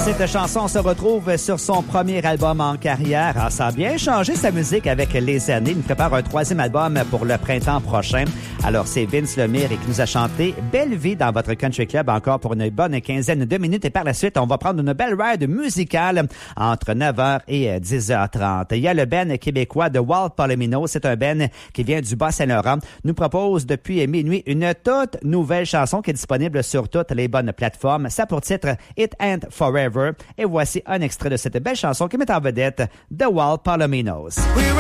Cette chanson se retrouve sur son premier album en carrière. Ah, ça a bien changé sa musique avec les années. Il nous prépare un troisième album pour le printemps prochain. Alors, c'est Vince Lemire qui nous a chanté Belle Vie dans votre Country Club encore pour une bonne quinzaine de minutes. Et par la suite, on va prendre une belle ride musicale entre 9h et 10h30. Il y a le band québécois de Wild Palomino. C'est un band qui vient du Bas-Saint-Laurent. Nous propose depuis minuit une toute nouvelle chanson qui est disponible sur toutes les bonnes plateformes. Ça pour titre It Ain't Forever. Et voici un extrait de cette belle chanson qui met en vedette The Wild Palominos.